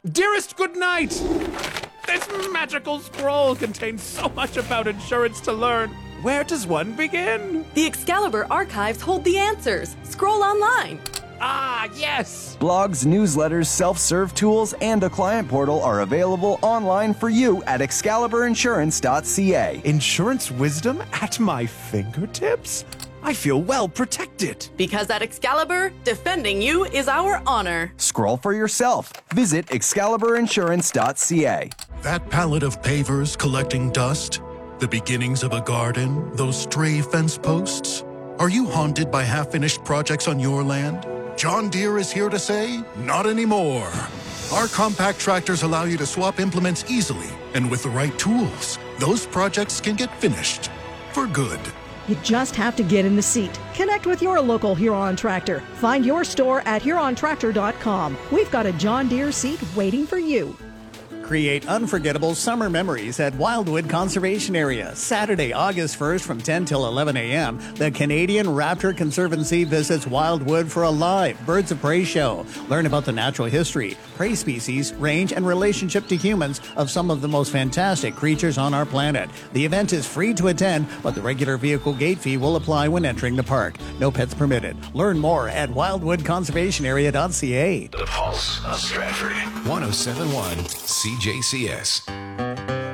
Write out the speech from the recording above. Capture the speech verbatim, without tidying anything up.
Dearest, good night! This magical scroll contains so much about insurance to learn. Where does one begin? The Excalibur archives hold the answers. Scroll online. Ah, yes! Blogs, newsletters, self-serve tools, and a client portal are available online for you at excalibur insurance dot c a. Insurance wisdom at my fingertips? I feel well protected. Because at Excalibur, defending you is our honor. Scroll for yourself. Visit excalibur insurance dot c a. That pallet of pavers collecting dust? The beginnings of a garden? Those stray fence posts? Are you haunted by half-finished projects on your land? John Deere is here to say, not anymore. Our compact tractors allow you to swap implements easily, and with the right tools, those projects can get finished. For good. You just have to get in the seat. Connect with your local Huron Tractor. Find your store at huron tractor dot com. We've got a John Deere seat waiting for you. Create unforgettable summer memories at Wildwood Conservation Area. Saturday, August first from ten till eleven a.m. The Canadian Raptor Conservancy visits Wildwood for a live Birds of Prey show. Learn about the natural history, prey species, range, and relationship to humans of some of the most fantastic creatures on our planet. The event is free to attend, but the regular vehicle gate fee will apply when entering the park. No pets permitted. Learn more at wildwood conservation area dot c a. The Pulse of Stratford. one oh seven point one C J C S.